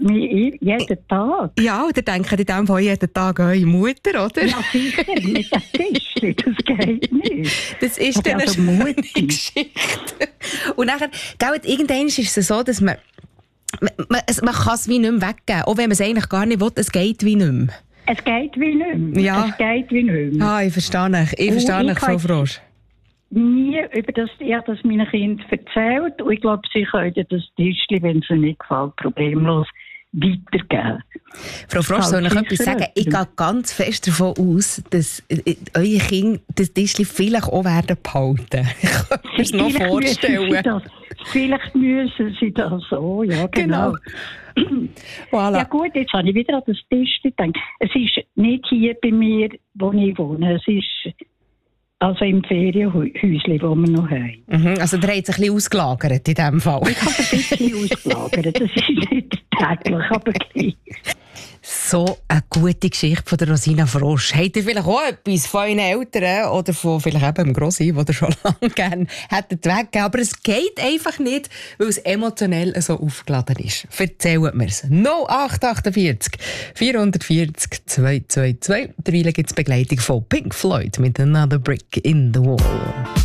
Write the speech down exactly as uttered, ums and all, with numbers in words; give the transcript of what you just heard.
mich jeden Tag. Ja, oder denken in dem Fall jeden Tag an eure Mutter, oder? Ja, sicher, mit dem Tischchen, das geht nicht. Das ist dann also eine Mutter. schöne Geschichte. Und nachher, gell, irgendwann ist es so, dass man, man, man, man kann es wie nicht mehr weggeben, auch wenn man es eigentlich gar nicht will, es geht wie nicht mehr. Es geht wie nicht mehr. Ja. Es geht wie nicht mehr. Ah, ich verstehe dich. Ich verstehe dich, Frau Frosch. Nie über das, ich habe das meinen Kindern erzählt und ich glaube, sie können das Tischchen, wenn es ihnen nicht gefällt, problemlos weitergeben. Frau Frosch, soll ich etwas sagen? Ich gehe ganz fest davon aus, dass äh, eure Kinder das Tischchen vielleicht auch werden behalten. Ich kann mir das noch Vielleicht vorstellen. müssen sie das, vielleicht müssen sie das so, ja genau. Genau. Voilà. Ja gut, jetzt habe ich wieder an das Tischchen gedacht. Es ist nicht hier bei mir, wo ich wohne, es ist also im Ferienhäuschen, wo wir noch haben. Mhm, also der hat sich ein bisschen ausgelagert in diesem Fall. Ich habe ein bisschen ausgelagert, das ist nicht täglich, aber gleich. So eine gute Geschichte von der Rosina Frosch. Habt ihr vielleicht auch etwas von euren Eltern oder von vielleicht eben dem Grossi, der ihr schon lange gerne hättet weggegeben? Aber es geht einfach nicht, weil es emotionell so aufgeladen ist. Erzählt mir es. null acht achtundvierzig vierhundertvierzig zweihundertzweiundzwanzig. Derweil gibt es Begleitung von Pink Floyd mit Another Brick in the Wall.